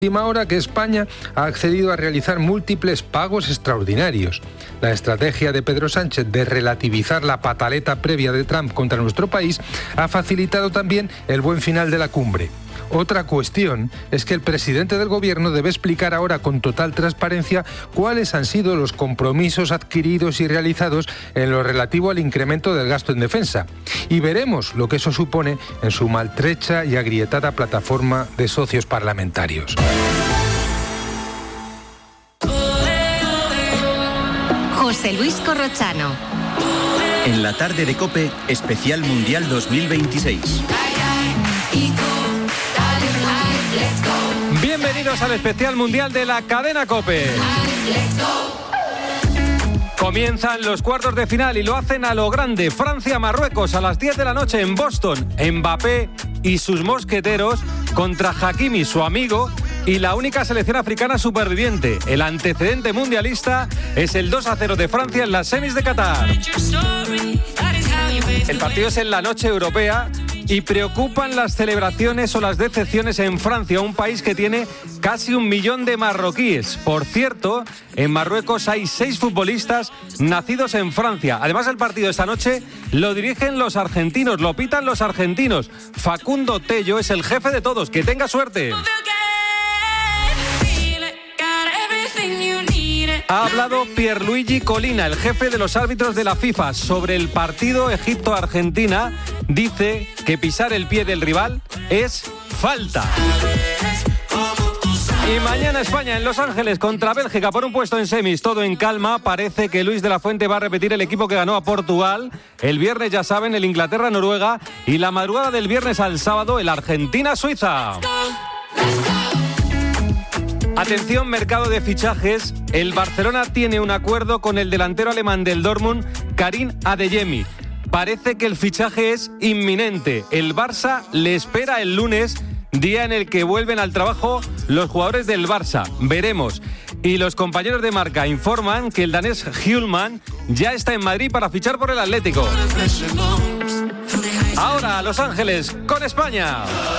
última hora que España ha accedido a realizar múltiples pagos extraordinarios. La estrategia de Pedro Sánchez de relativizar la pataleta previa de Trump contra nuestro país ha facilitado también el buen final de la cumbre. Otra cuestión es que el presidente del gobierno debe explicar ahora con total transparencia cuáles han sido los compromisos adquiridos y realizados en lo relativo al incremento del gasto en defensa. Y veremos lo que eso supone en su maltrecha y agrietada plataforma de socios parlamentarios. José Luis Corrochano. En la tarde de COPE, especial Mundial 2026. Bienvenidos al especial mundial de la cadena COPE. Comienzan los cuartos de final y lo hacen a lo grande. Francia-Marruecos a las 10 de la noche en Boston. Mbappé y sus mosqueteros contra Hakimi, su amigo, y la única selección africana superviviente. El antecedente mundialista es el 2-0 de Francia en las semis de Qatar. El partido es en la noche europea y preocupan las celebraciones o las decepciones en Francia, un país que tiene casi 1 millón de marroquíes. Por cierto, en Marruecos hay 6 futbolistas nacidos en Francia. Además, el partido esta noche lo dirigen los argentinos, lo pitan los argentinos. Facundo Tello es el jefe de todos. ¡Que tenga suerte! Ha hablado Pierluigi Collina, el jefe de los árbitros de la FIFA, sobre el partido Egipto-Argentina. Dice que pisar el pie del rival es falta. Y mañana España en Los Ángeles contra Bélgica por un puesto en semis. Todo en calma. Parece que Luis de la Fuente va a repetir el equipo que ganó a Portugal. El viernes, ya saben, el Inglaterra-Noruega. Y la madrugada del viernes al sábado, el Argentina-Suiza. Atención, mercado de fichajes. El Barcelona tiene un acuerdo con el delantero alemán del Dortmund, Karim Adeyemi. Parece que el fichaje es inminente. El Barça le espera el lunes, día en el que vuelven al trabajo los jugadores del Barça. Veremos. Y los compañeros de Marca informan que el danés Hjulmand ya está en Madrid para fichar por el Atlético. Ahora a Los Ángeles con España.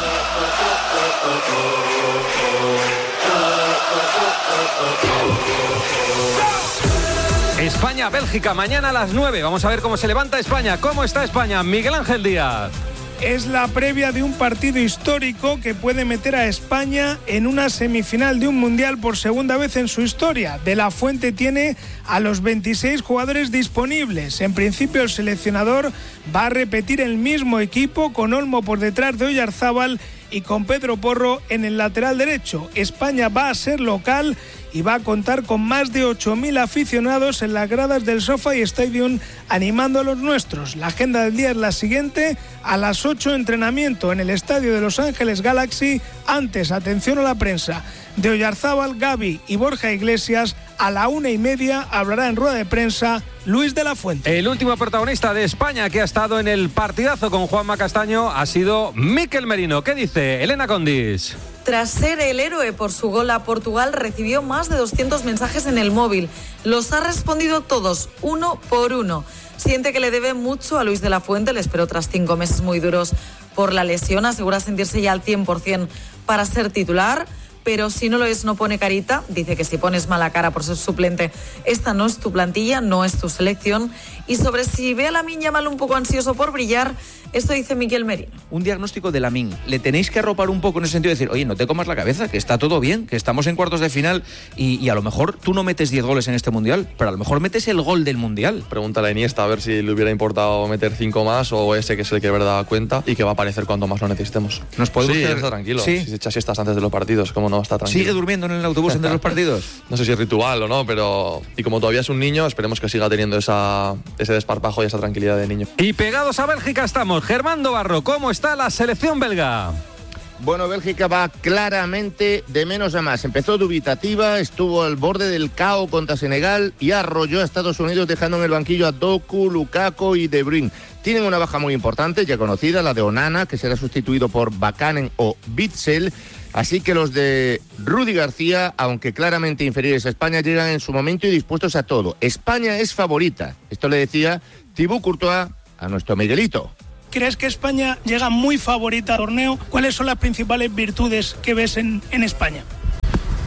España-Bélgica, mañana a las 9. Vamos a ver cómo se levanta España. ¿Cómo está España? Miguel Ángel Díaz. Es la previa de un partido histórico que puede meter a España en una semifinal de un Mundial por segunda vez en su historia. De la Fuente tiene a los 26 jugadores disponibles. En principio el seleccionador va a repetir el mismo equipo con Olmo por detrás de Oyarzábal y con Pedro Porro en el lateral derecho. España va a ser local y va a contar con más de 8.000 aficionados en las gradas del SoFi Stadium animando a los nuestros. La agenda del día es la siguiente: a las 8 entrenamiento en el estadio de Los Ángeles Galaxy. Antes, atención a la prensa, de Oyarzábal, Gavi y Borja Iglesias. A la 1:30 hablará en rueda de prensa Luis de la Fuente. El último protagonista de España que ha estado en el partidazo con Juanma Castaño ha sido Mikel Merino. ¿Qué dice Elena Condis? Tras ser el héroe por su gol a Portugal, recibió más de 200 mensajes en el móvil. Los ha respondido todos, uno por uno. Siente que le debe mucho a Luis de la Fuente, le esperó tras 5 meses muy duros por la lesión. Asegura sentirse ya al 100% para ser titular, pero si no lo es, no pone carita. Dice que si pones mala cara por ser suplente, esta no es tu plantilla, no es tu selección. Y sobre si ve a Lamine Yamal un poco ansioso por brillar, esto dice Mikel Merino. Un diagnóstico de Lamine. Le tenéis que arropar un poco en ese sentido de decir, oye, no te comas la cabeza, que está todo bien, que estamos en cuartos de final y a lo mejor tú no metes 10 goles en este Mundial, pero a lo mejor metes el gol del Mundial. Pregúntale a Iniesta a ver si le hubiera importado meter 5 más o ese que es el que de verdad da cuenta y que va a aparecer cuando más lo necesitemos. ¿Nos podemos quedar? Está tranquilo. ¿Sí? Si se echa siestas antes de los partidos, ¿cómo no va a estar tranquilo? ¿Sigue durmiendo en el autobús entre los partidos? No sé si es ritual o no, pero... Y como todavía es un niño, esperemos que siga teniendo ese desparpajo y esa tranquilidad de niño. Y pegados a Bélgica estamos. Germán Barro, ¿cómo está la selección belga? Bueno, Bélgica va claramente de menos a más. Empezó dubitativa, estuvo al borde del caos contra Senegal y arrolló a Estados Unidos dejando en el banquillo a Doku, Lukaku y De Bruyne. Tienen una baja muy importante, ya conocida, la de Onana, que será sustituido por Bakanen o Witsel. Así que los de Rudy García, aunque claramente inferiores a España, llegan en su momento y dispuestos a todo. España es favorita. Esto le decía Thibaut Courtois a nuestro Miguelito. ¿Crees que España llega muy favorita al torneo? ¿Cuáles son las principales virtudes que ves en España?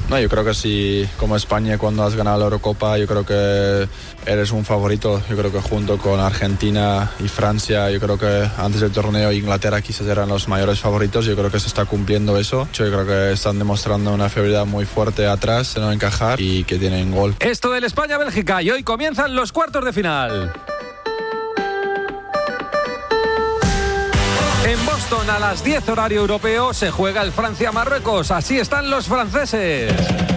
No, yo creo que sí, como España cuando has ganado la Eurocopa, yo creo que eres un favorito. Yo creo que junto con Argentina y Francia, yo creo que antes del torneo Inglaterra quizás eran los mayores favoritos. Yo creo que se está cumpliendo eso. Yo creo que están demostrando una fiabilidad muy fuerte atrás, de no encajar y que tienen gol. Esto del España-Bélgica y hoy comienzan los cuartos de final. En Boston, a las 10 horario europeo, se juega el Francia-Marruecos. Así están los franceses.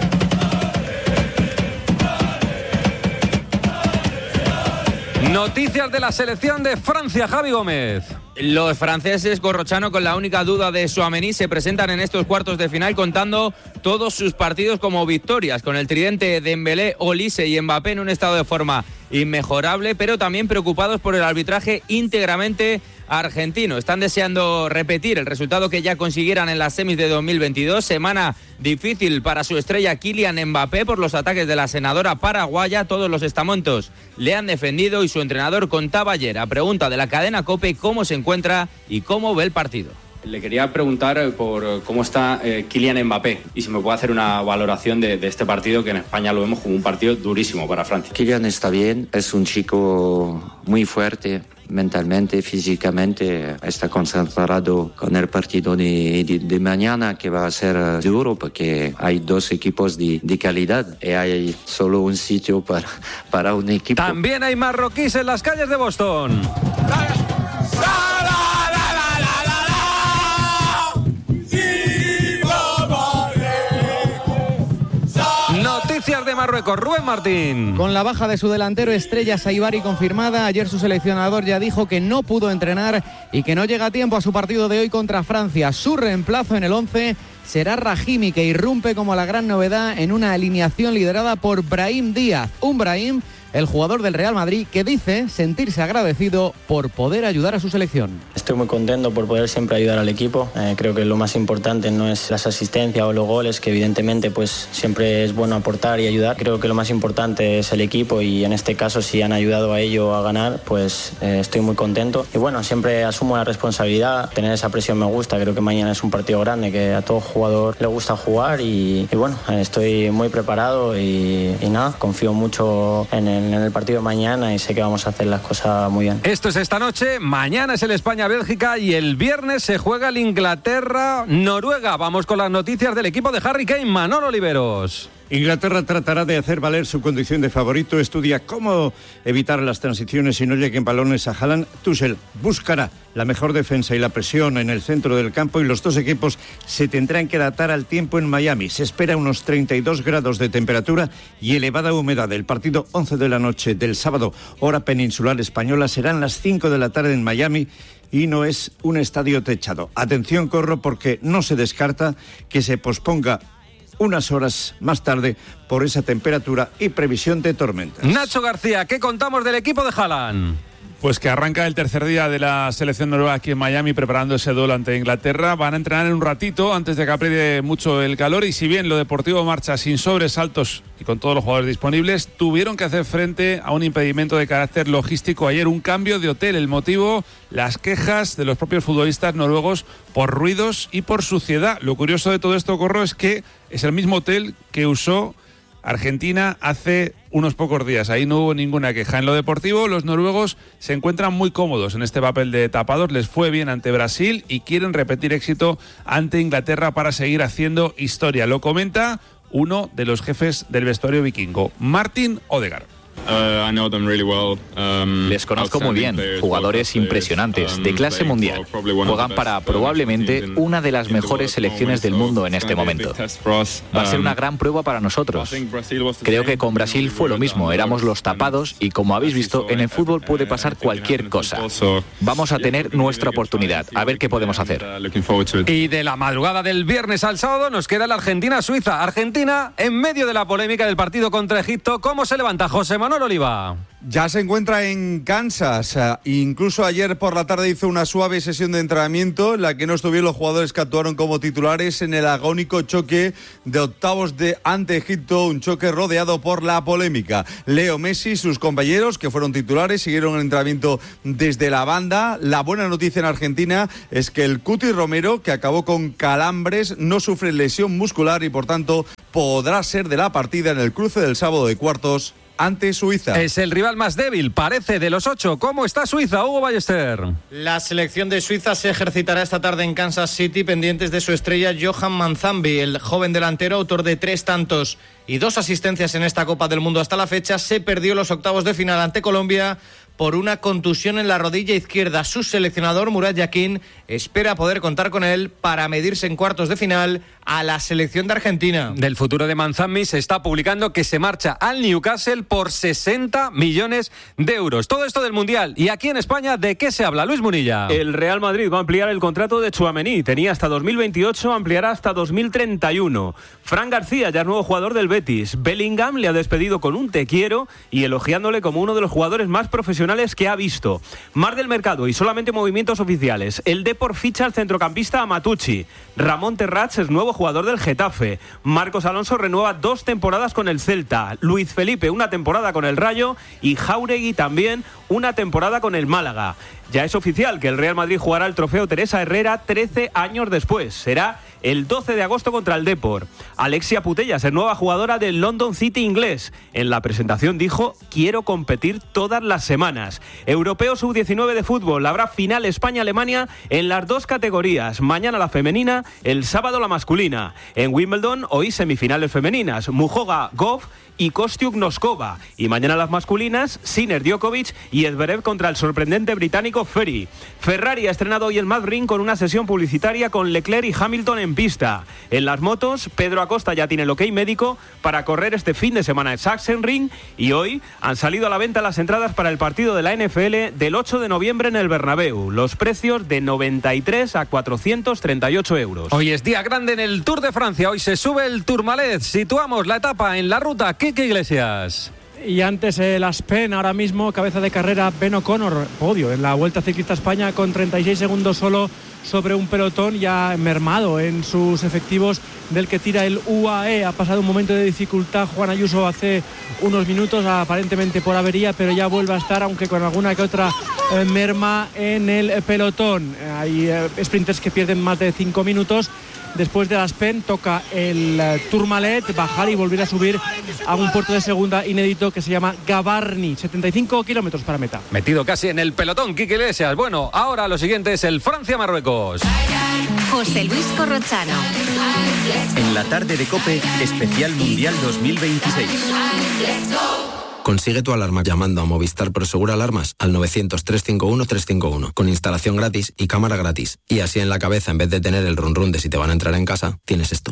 Noticias de la selección de Francia, Javi Gómez. Los franceses, Corrochano, con la única duda de Tchouaméni, se presentan en estos cuartos de final contando todos sus partidos como victorias, con el tridente Dembélé, Olise y Mbappé en un estado de forma inmejorable, pero también preocupados por el arbitraje íntegramente argentino. Están deseando repetir el resultado que ya consiguieran en las semis de 2022. Semana difícil para su estrella Kylian Mbappé por los ataques de la senadora paraguaya. Todos los estamentos le han defendido y su entrenador contaba ayer, a pregunta de la cadena COPE, cómo se encuentra y cómo ve el partido. Le quería preguntar por cómo está Kylian Mbappé y si me puede hacer una valoración de este partido, que en España lo vemos como un partido durísimo para Francia. Kylian está bien, es un chico muy fuerte mentalmente, físicamente, está concentrado con el partido de mañana, que va a ser duro porque hay dos equipos de calidad y hay solo un sitio para un equipo. También hay marroquíes en las calles de Boston. Noticias de Marruecos, Rubén Martín. Con la baja de su delantero estrella Saibari confirmada, ayer su seleccionador ya dijo que no pudo entrenar y que no llega a tiempo a su partido de hoy contra Francia. Su reemplazo en el 11 será Rahimi, que irrumpe como la gran novedad en una alineación liderada por Brahim Díaz. Un Brahim, el jugador del Real Madrid, que dice sentirse agradecido por poder ayudar a su selección. Estoy muy contento por poder siempre ayudar al equipo. Creo que lo más importante no es las asistencias o los goles, que evidentemente pues siempre es bueno aportar y ayudar. Creo que lo más importante es el equipo y en este caso, si han ayudado a ello a ganar, pues estoy muy contento. Y bueno, siempre asumo la responsabilidad. Tener esa presión me gusta. Creo que mañana es un partido grande que a todo jugador le gusta jugar y bueno, estoy muy preparado y nada, confío mucho en el partido de mañana y sé que vamos a hacer las cosas muy bien. Esto es esta noche, mañana es el España-Bélgica y el viernes se juega el Inglaterra-Noruega. Vamos con las noticias del equipo de Harry Kane, Manolo Oliveros. Inglaterra tratará de hacer valer su condición de favorito, estudia cómo evitar las transiciones y no lleguen balones a Haaland. Tuchel buscará la mejor defensa y la presión en el centro del campo y los dos equipos se tendrán que adaptar al tiempo en Miami. Se espera unos 32 grados de temperatura y elevada humedad. El partido 11 de la noche del sábado, hora peninsular española, serán las 5 de la tarde en Miami y no es un estadio techado. Atención, Corro, porque no se descarta que se posponga unas horas más tarde por esa temperatura y previsión de tormentas. Nacho García, ¿qué contamos del equipo de Haaland? Pues que arranca el tercer día de la selección noruega aquí en Miami preparando ese duelo ante Inglaterra. Van a entrenar en un ratito antes de que apriete mucho el calor y si bien lo deportivo marcha sin sobresaltos y con todos los jugadores disponibles, tuvieron que hacer frente a un impedimento de carácter logístico ayer, un cambio de hotel. El motivo, las quejas de los propios futbolistas noruegos por ruidos y por suciedad. Lo curioso de todo esto, Corro, es que es el mismo hotel que usó Argentina hace unos pocos días. Ahí no hubo ninguna queja. En lo deportivo, los noruegos se encuentran muy cómodos en este papel de tapados. Les fue bien ante Brasil y quieren repetir éxito ante Inglaterra para seguir haciendo historia. Lo comenta uno de los jefes del vestuario vikingo, Martin Odegaard. Les conozco muy bien, jugadores impresionantes, de clase mundial. Juegan para probablemente una de las mejores selecciones del mundo en este momento. Va a ser una gran prueba para nosotros. Creo que con Brasil fue lo mismo, éramos los tapados y como habéis visto, en el fútbol puede pasar cualquier cosa. Vamos a tener nuestra oportunidad, a ver qué podemos hacer. Y de la madrugada del viernes al sábado nos queda la Argentina-Suiza. Argentina, en medio de la polémica del partido contra Egipto, ¿cómo se levanta José Manuel Manuel Oliva. Ya se encuentra en Kansas. Incluso ayer por la tarde hizo una suave sesión de entrenamiento en la que no estuvieron los jugadores que actuaron como titulares en el agónico choque de octavos ante Egipto, un choque rodeado por la polémica. Leo Messi y sus compañeros, que fueron titulares, siguieron el entrenamiento desde la banda. La buena noticia en Argentina es que el Cuti Romero, que acabó con calambres, no sufre lesión muscular y por tanto podrá ser de la partida en el cruce del sábado de cuartos ante Suiza. Es el rival más débil, parece, de los 8. ¿Cómo está Suiza, Hugo Ballester? La selección de Suiza se ejercitará esta tarde en Kansas City, pendientes de su estrella Johan Manzambi, el joven delantero, autor de 3 tantos y 2 asistencias en esta Copa del Mundo hasta la fecha. Se perdió los octavos de final ante Colombia por una contusión en la rodilla izquierda. Su seleccionador, Murat Yakin, espera poder contar con él para medirse en cuartos de final a la selección de Argentina. Del futuro de Manzambi se está publicando que se marcha al Newcastle por 60 millones de euros. Todo esto del Mundial. Y aquí en España, ¿de qué se habla? Luis Munilla. El Real Madrid va a ampliar el contrato de Tchouaméni. Tenía hasta 2028, ampliará hasta 2031. Fran García ya es nuevo jugador del Betis. Bellingham le ha despedido con un te quiero y elogiándole como uno de los jugadores más profesionales que ha visto. Mar del mercado y solamente movimientos oficiales. El Depor ficha al centrocampista Amatucci. Ramón Terrats es nuevo jugador del Getafe. Marcos Alonso renueva 2 temporadas con el Celta. Luis Felipe una temporada con el Rayo y Jáuregui también una temporada con el Málaga. Ya es oficial que el Real Madrid jugará el trofeo Teresa Herrera 13 años después. Será el 12 de agosto contra el Depor. Alexia Putellas es nueva jugadora del London City inglés. En la presentación dijo: quiero competir todas las semanas. Europeo Sub-19 de fútbol. Habrá final España-Alemania en las 2 categorías. Mañana la femenina, el sábado la masculina. En Wimbledon hoy semifinales femeninas. Mujoga Goff y Kostiuk Noskova. Y mañana las masculinas, Sinner Djokovic y Zverev contra el sorprendente británico Ferry. Ferrari ha estrenado hoy el Mad Ring con una sesión publicitaria con Leclerc y Hamilton en pista. En las motos, Pedro Acosta ya tiene el ok médico para correr este fin de semana en Sachsenring y hoy han salido a la venta las entradas para el partido de la NFL del 8 de noviembre en el Bernabéu. Los precios de 93 a 438 euros. Hoy es día grande en el Tour de Francia. Hoy se sube el Tourmalet. Situamos la etapa en la ruta. Quique Iglesias. Y antes el Aspen, ahora mismo cabeza de carrera Ben O'Connor, podio en la Vuelta Ciclista España con 36 segundos solo sobre un pelotón ya mermado en sus efectivos del que tira el UAE. Ha pasado un momento de dificultad Juan Ayuso hace unos minutos, aparentemente por avería, pero ya vuelve a estar, aunque con alguna que otra merma en el pelotón. Hay sprinters que pierden más de 5 minutos. Después de Aspen toca el Tourmalet, bajar y volver a subir a un puerto de segunda inédito que se llama Gavarni, 75 kilómetros para meta. Metido casi en el pelotón, Quique Iglesias. Bueno, ahora lo siguiente es el Francia-Marruecos. José Luis Corrochano. En la tarde de COPE, especial Mundial 2026. Consigue tu alarma llamando a Movistar Prosegur Alarmas al 900-351-351 con instalación gratis y cámara gratis. Y así en la cabeza, en vez de tener el run run de si te van a entrar en casa, tienes esto.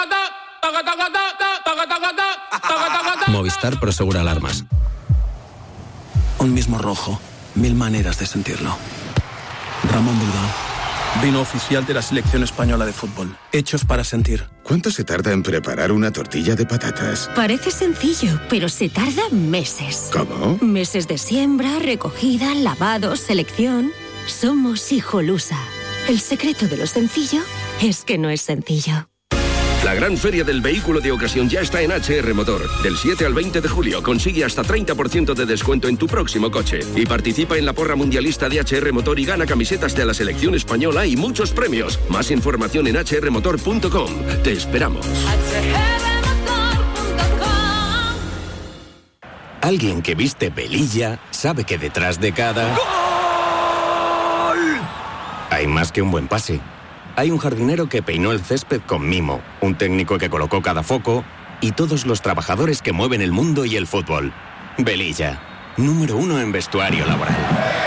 Movistar Prosegur Alarmas. Un mismo rojo, 1000 maneras de sentirlo. Ramón Bilbao. Vino oficial de la selección española de fútbol. Hechos para sentir. ¿Cuánto se tarda en preparar una tortilla de patatas? Parece sencillo, pero se tarda meses. ¿Cómo? Meses de siembra, recogida, lavado, selección. Somos Hijolusa. El secreto de lo sencillo es que no es sencillo. La gran feria del vehículo de ocasión ya está en HR Motor. Del 7 al 20 de julio consigue hasta 30% de descuento en tu próximo coche. Y participa en la porra mundialista de HR Motor y gana camisetas de la selección española y muchos premios. Más información en hrmotor.com. Te esperamos. Alguien que viste velilla sabe que detrás de cada... ¡Gol! Hay más que un buen pase. Hay un jardinero que peinó el césped con mimo, un técnico que colocó cada foco y todos los trabajadores que mueven el mundo y el fútbol. Velilla, número 1 en vestuario laboral.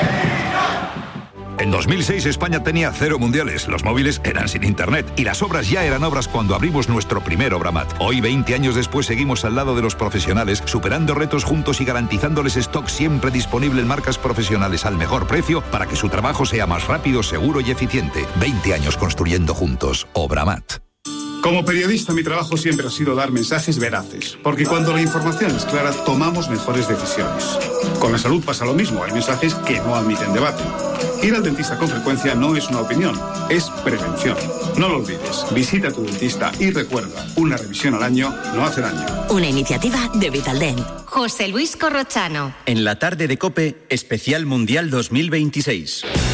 En 2006 España tenía 0 mundiales, los móviles eran sin internet y las obras ya eran obras cuando abrimos nuestro primer Obramat. Hoy, 20 años después, seguimos al lado de los profesionales, superando retos juntos y garantizándoles stock siempre disponible en marcas profesionales al mejor precio para que su trabajo sea más rápido, seguro y eficiente. 20 años construyendo juntos. Obramat. Como periodista, mi trabajo siempre ha sido dar mensajes veraces, porque cuando la información es clara, tomamos mejores decisiones. Con la salud pasa lo mismo, hay mensajes que no admiten debate. Ir al dentista con frecuencia no es una opinión, es prevención. No lo olvides, visita a tu dentista y recuerda, una revisión al año no hace daño. Una iniciativa de Vitaldent. José Luis Corrochano. En la tarde de COPE, especial Mundial 2026.